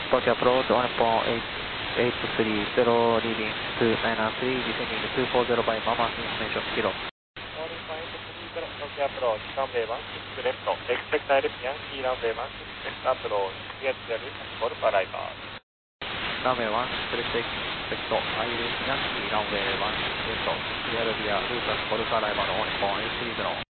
Departure approach 1.830, leading 293, descending 240 by Mama, information 0. Morning 530, Tokyo approach, runway 16 left, expect direct Yankee runway 16 left approach, clear to for arrival. Runway 16 left, Iris Yankee runway 16 left, clear via Lucas for arrival 1.830.